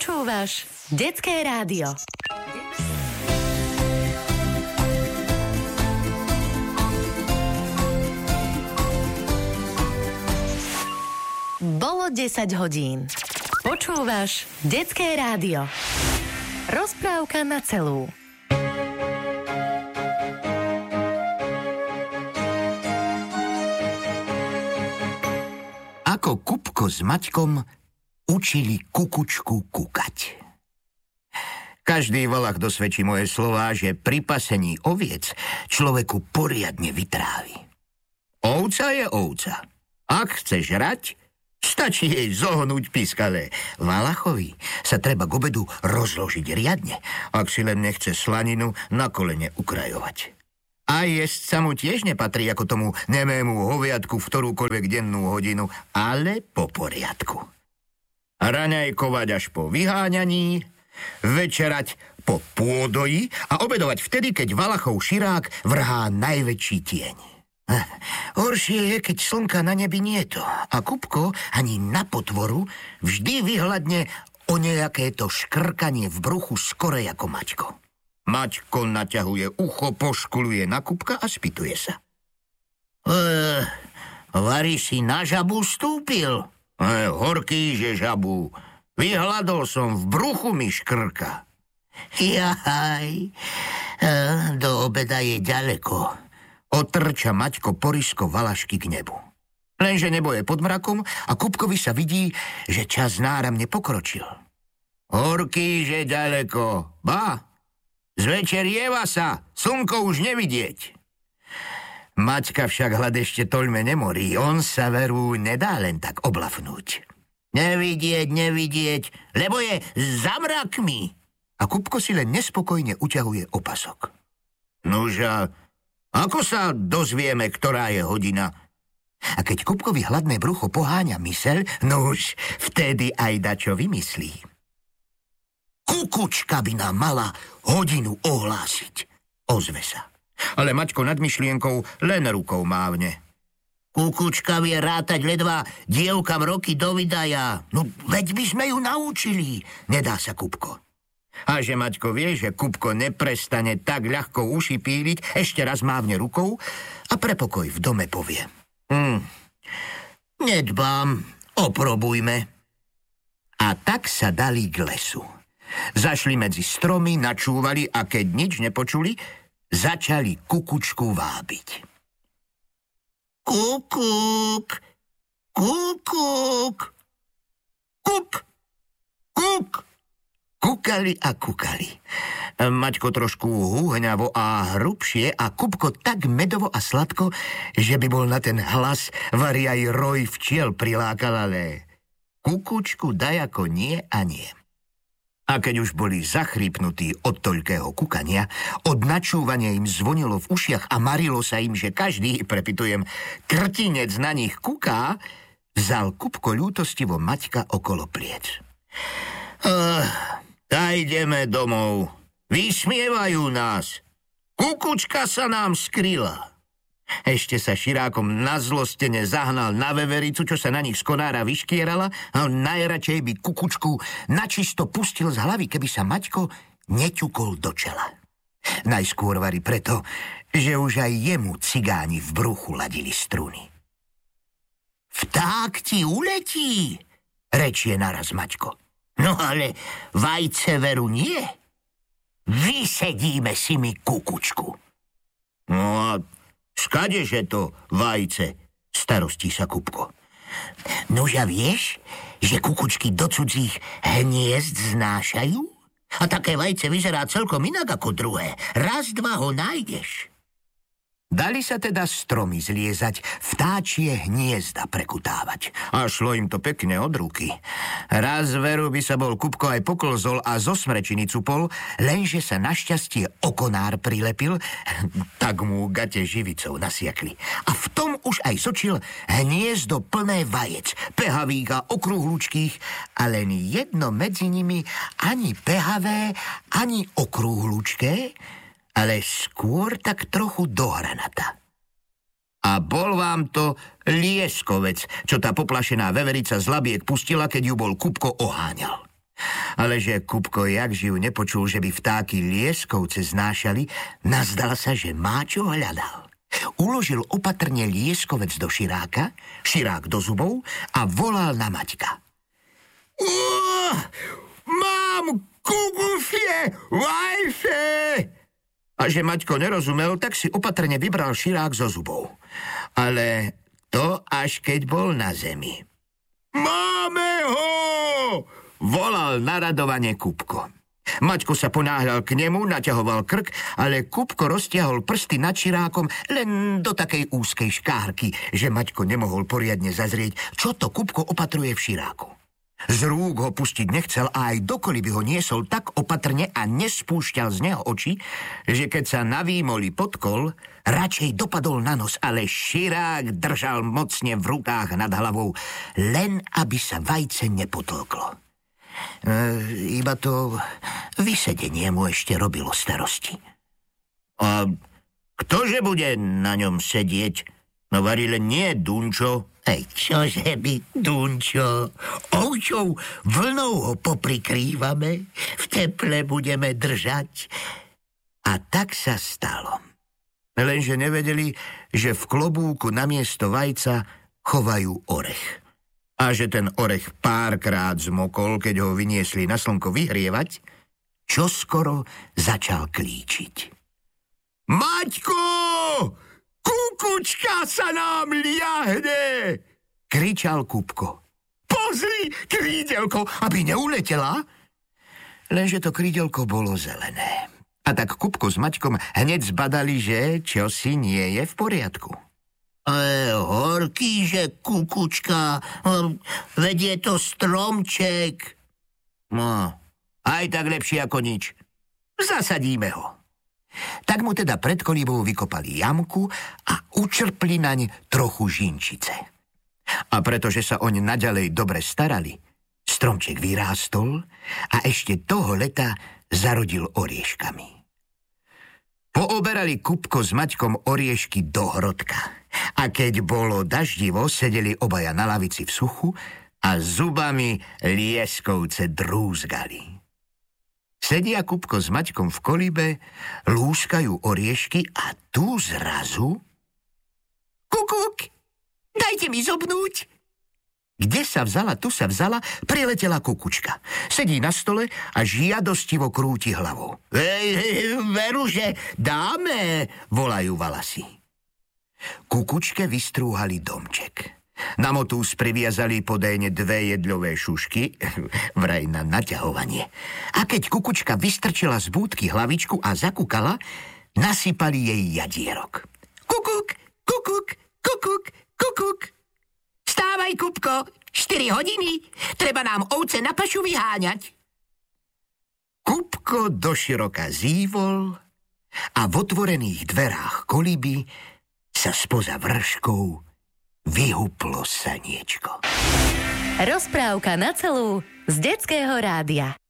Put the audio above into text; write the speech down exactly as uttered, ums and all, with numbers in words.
Počúvaš Detské rádio. Bolo desať hodín. Počúvaš Detské rádio. Rozprávka na celú. Ako Kupko s Maťkom učili kukučku kukať. Každý Valach dosvedčí moje slová, že pri pasení oviec človeku poriadne vytrávi. Ovca je ovca. Ak chceš žrať, stačí jej zohnúť piskale. Valachovi sa treba k obedu rozložiť riadne, ak si len nechce slaninu na kolene ukrajovať. A jesť sa mu tiež nepatrí ako tomu nemému hoviatku v ktorúkoľvek dennú hodinu, ale po poriadku. Raňajkovať až po vyháňaní, večerať po pôdoji a obedovať vtedy, keď Valachov širák vrhá najväčší tieň. Horšie je, keď slnka na nebi nieto a Kupko ani na potvoru vždy vyhľadne o nejaké to škrkanie v bruchu skorej ako Maťko. Maťko naťahuje ucho, poškuluje na Kupka a spýtuje sa. E, Vari si na žabu stúpil? E, horký, že žabu. Vyhľadol som, v bruchu mi škrka. Jaj, e, do obeda je ďaleko. Otrča Maťko porisko Valašky k nebu. Lenže nebo je pod mrakom a Kupkovi sa vidí, že čas náramne pokročil. Horký, že ďaleko. Ba, zvečerieva sa, slnko už nevidieť. Maťka však hlad ešte toľme nemorí, on sa veru nedá len tak oblafnúť. Nevidieť, nevidieť, lebo je za mrakmi. A Kupko si len nespokojne uťahuje opasok. Nuža, ako sa dozvieme, ktorá je hodina? A keď Kupkovi hladné brucho poháňa myseľ, no už vtedy aj dačo vymyslí. Kukučka by nám mala hodinu ohlásiť, ozve sa. Ale Maťko nad myšlienkou len rukou mávne. Kukučka vie rátať ledva dievkam roky do vydaja. No veď by sme ju naučili, nedá sa Kupko. A že Maťko vie, že Kupko neprestane tak ľahko uši píliť, ešte raz mávne rukou a pre pokoj v dome povie. Hm, nedbám, oprobujme. A tak sa dali k lesu. Zašli medzi stromy, načúvali a keď nič nepočuli, začali kukučku vábiť. Kukuk, kukuk, kuk, kuk. Kúkali a kúkali. Maťko trošku húhňavo a hrubšie a Kupko tak medovo a sladko, že by bol na ten hlas vari aj roj včiel prilákal, ale kukučku dajako nie a nie. A keď už boli zachrypnutí od toľkého kúkania, od načúvania im zvonilo v ušiach a marilo sa im, že každý, prepitujem, krtinec na nich kúká, vzal Kupko ľútostivo Maťka okolo pliec. Uh, a ideme domov. Vysmievajú nás. Kukučka sa nám skryla. Ešte sa širákom na zlostene zahnal na vevericu, čo sa na nich z konára vyškierala, a on najradšej by kukučku načisto pustil z hlavy, keby sa Maťko neťukol do čela. Najskôr vari preto, že už aj jemu cigáni v bruchu ladili struny. Vták ti uletí, rečie naraz Maťko. No ale vajce veru nie. Vysedíme si mi kukučku. No a skadeže to vajce, starostí sa Kupko. Nože vieš, že kukučky do cudzích hniezd znášajú? A také vajce vyzerá celkom inak ako druhé. Raz, dva ho nájdeš. Dali sa teda stromy zliezať, vtáčie hniezda prekutávať. A šlo im to pekne od ruky. Raz veru by sa bol Kupko aj poklzol a zo smrečiny cupol, lenže sa našťastie okonár prilepil, tak mu gate živicou nasiakli. A v tom už aj sočil hniezdo plné vajec, pehavých a okrúhlučkých, a len jedno medzi nimi ani pehavé, ani okrúhlučké, ale skôr tak trochu dohranata. A bol vám to lieskovec, čo tá poplašená veverica z labiek pustila, keď ju bol Kupko oháňal. Ale že Kupko jak živ nepočul, že by vtáky lieskovce znášali, nazdal sa, že má čo hľadal. Uložil opatrne lieskovec do širáka, širák do zubov a volal na Maťka. Uh, mám kukufie, vajfe! A že Maťko nerozumel, tak si opatrne vybral širák zo zubov. Ale to až keď bol na zemi. Máme ho! Volal naradovane Kupko. Maťko sa ponáhľal k nemu, naťahoval krk, ale Kupko roztiahol prsty nad širákom len do takej úzkej škárky, že Maťko nemohol poriadne zazrieť, čo to Kupko opatruje v širáku. Z rúk ho pustiť nechcel a aj dokoli by ho niesol tak opatrne a nespúšťal z neho oči, že keď sa navýmoli podkol, radšej dopadol na nos, ale širák držal mocne v rukách nad hlavou, len aby sa vajce nepotlklo. E, iba to vysedenie mu ešte robilo starosti. A ktože bude na ňom sedieť? No varile nie Dunčo. Ej, čože by, Dunčo? Ovčou vlnou ho poprikrývame, v teple budeme držať. A tak sa stalo. Lenže nevedeli, že v klobúku namiesto vajca chovajú orech. A že ten orech párkrát zmokol, keď ho vyniesli na slnko vyhrievať, čoskoro začal klíčiť. Maťko! Kukučka sa nám liahne! Kričal Kupko. Pozri, krídelko, aby neuletela! Lenže to krídelko bolo zelené. A tak Kupko s Maťkom hneď zbadali, že čosi nie je v poriadku. E, horký, že kukučka, veď je to stromček. No, aj tak lepšie ako nič. Zasadíme ho. Tak mu teda pred kolíbou vykopali jamku a učrpli naň trochu žinčice. A pretože sa oň naďalej dobre starali, stromček vyrástol a ešte toho leta zarodil orieškami. Pooberali Kupko s Maťkom oriešky do hrodka a keď bolo daždivo, sedeli obaja na lavici v suchu a zubami lieskovce drúzgali. Sedia Kupko s Maťkom v kolíbe, lúskajú oriešky a tu zrazu... Kukuk, dajte mi zobnúť. Kde sa vzala, tu sa vzala, priletela kukučka. Sedí na stole a žiadostivo krúti hlavou. Hej, hej, veru, že dáme, volajú valasy. Kukučke vystrúhali domček. Na motús priviazali podajne dve jedľové šušky, vraj na naťahovanie. A keď kukučka vystrčila z búdky hlavičku a zakúkala, nasypali jej jadierok. Kukuk, kukuk, kukuk, kukuk. Stávaj, Kupko, štyri hodiny, treba nám ovce na pašu vyháňať. Kupko doširoka zívol a v otvorených dverách kolíby sa spoza vrškou vyhuplo saniečko. Rozprávka na celú z Detského rádia.